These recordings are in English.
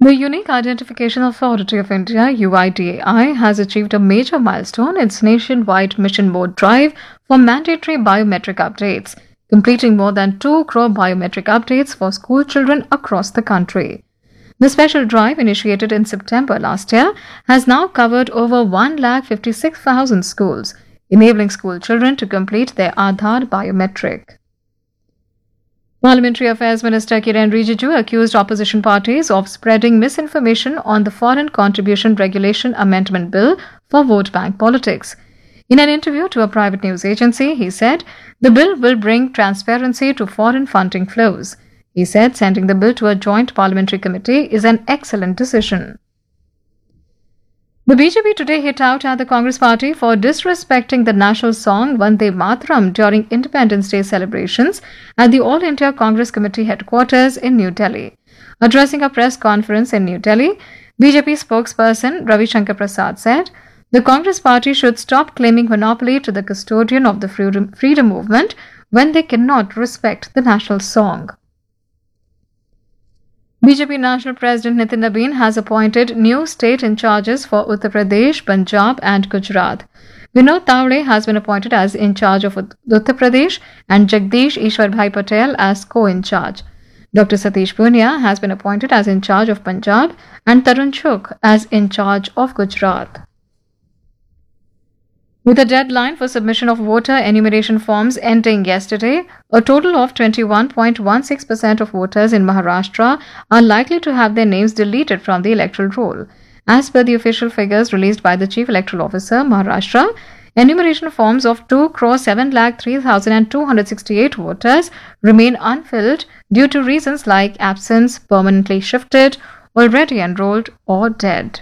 The Unique Identification Authority of India (UIDAI) has achieved a major milestone in its nationwide mission mode drive for mandatory biometric updates, completing more than 2 crore biometric updates for school children across the country. The special drive, initiated in September last year, has now covered over 1,56,000 schools, enabling school children to complete their Aadhaar biometric. Parliamentary Affairs Minister Kiren Rijiju accused opposition parties of spreading misinformation on the Foreign Contribution Regulation Amendment Bill for vote bank politics. In an interview to a private news agency, he said the bill will bring transparency to foreign funding flows. He said sending the bill to a joint parliamentary committee is an excellent decision. The BJP today hit out at the Congress party for disrespecting the national song Vande Mataram during Independence Day celebrations at the All India Congress Committee headquarters in New Delhi. Addressing a press conference in New Delhi, BJP spokesperson Ravi Shankar Prasad said, "The Congress party should stop claiming monopoly to the custodian of the freedom movement when they cannot respect the national song." BJP National President Nitin Nabin has appointed new state in charges for Uttar Pradesh, Punjab and Gujarat. Vinod Tawde has been appointed as in charge of Uttar Pradesh and Jagdish Ishwarbhai Patel as co-in charge. Dr. Satish Punia has been appointed as in charge of Punjab and Tarun Chugh as in charge of Gujarat. With a deadline for submission of voter enumeration forms ending yesterday, a total of 21.16% of voters in Maharashtra are likely to have their names deleted from the electoral roll. As per the official figures released by the Chief Electoral Officer, Maharashtra, enumeration forms of 2,07,03,268 voters remain unfilled due to reasons like absence, permanently shifted, already enrolled, or dead.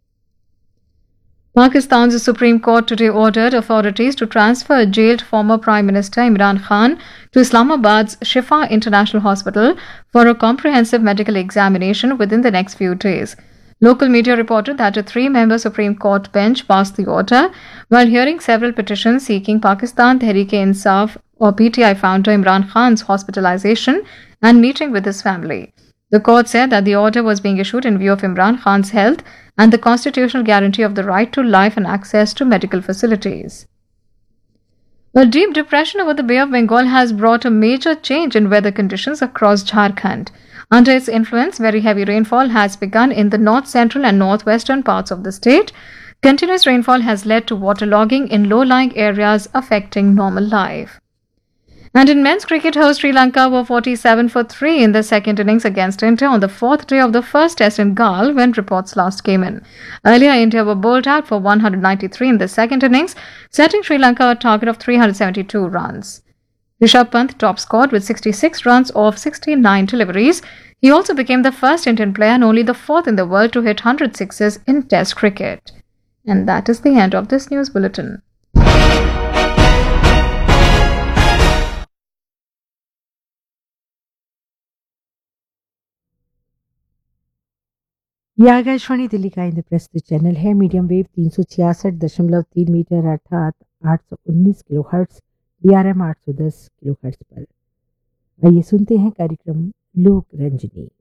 Pakistan's Supreme Court today ordered authorities to transfer jailed former Prime Minister Imran Khan to Islamabad's Shifa International Hospital for a comprehensive medical examination within the next few days. Local media reported that a 3-member Supreme Court bench passed the order while hearing several petitions seeking Pakistan Tehreek-e-Insaf or PTI founder Imran Khan's hospitalization and meeting with his family. The court said that the order was being issued in view of Imran Khan's health and the constitutional guarantee of the right to life and access to medical facilities. A deep depression over the Bay of Bengal has brought a major change in weather conditions across Jharkhand. Under its influence, very heavy rainfall has begun in the north-central and northwestern parts of the state. Continuous rainfall has led to waterlogging in low-lying areas affecting normal life. And in men's cricket, host Sri Lanka were 47 for 3 in the second innings against India on the 4th day of the first test in Galle when reports last came in. Earlier, India were bowled out for 193 in the second innings, setting Sri Lanka a target of 372 runs. Rishabh Pant top scored with 66 runs off 69 deliveries. He also became the first Indian player and only the 4th in the world to hit 100 sixes in Test cricket. And that is the end of this news bulletin. यह आकाशवाणी दिल्ली का Indraprastha channel है। Medium wave 366.3 metre अर्थात 819 kilohertz, DRM 810 kilohertz पर। आइए सुनते हैं कार्यक्रम लोक रंजनी।